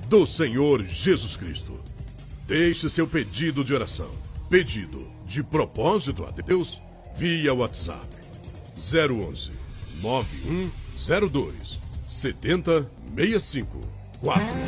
do Senhor Jesus Cristo. Deixe seu pedido de oração, pedido de propósito a Deus, via WhatsApp 011 9102 7065 4.